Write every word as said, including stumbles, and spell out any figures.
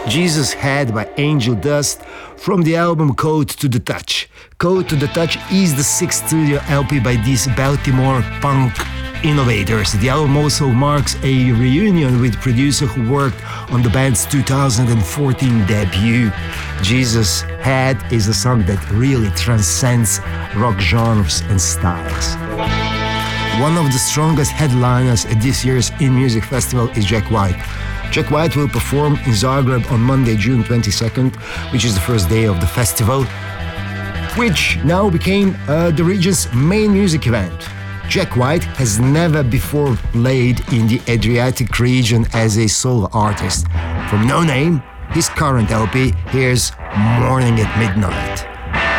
Jesus Head by Angel Dust from the album Code to the Touch. Code to the Touch is the sixth studio L P by these Baltimore punk innovators. The album also marks a reunion with producer who worked on the band's two thousand fourteen debut. Jesus Head is a song that really transcends rock genres and styles. One of the strongest headliners at this year's In Music Festival is Jack White. Jack White will perform in Zagreb on Monday, June twenty-second, which is the first day of the festival, which now became uh, the region's main music event. Jack White has never before played in the Adriatic region as a solo artist. From No Name, his current L P, here's Morning at Midnight.